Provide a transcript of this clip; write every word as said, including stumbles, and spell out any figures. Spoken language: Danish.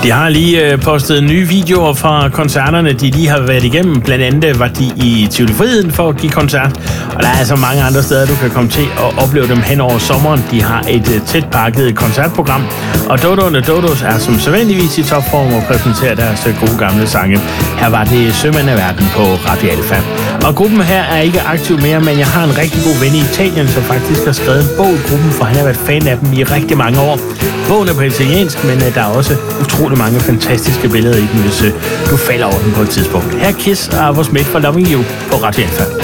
De har lige øh, postet nye videoer fra koncerterne, de lige har været igennem. Blandt andet var de i Tivoli Friheden for at give koncert. Og der er altså mange andre steder, du kan komme til at opleve dem hen over sommeren. De har et øh, tæt pakket koncertprogram. Og Dodoene Dodos er som sædvanligvis i topform og præsenterer deres øh, gode gamle sange. Her var det Sømand af Verden på Radio Alfa. Og gruppen her er ikke aktiv mere, men jeg har en rigtig god ven i Italien, som faktisk har skrevet en bog i gruppen, for han har været fan af dem i rigtig mange år. Bogen er på italiensk, men øh, der er også utrolig mange fantastiske billeder i den, hvis øh, du falder over den på et tidspunkt. Her er Kiss og Avrosmith for Loving You på Radio Alfa.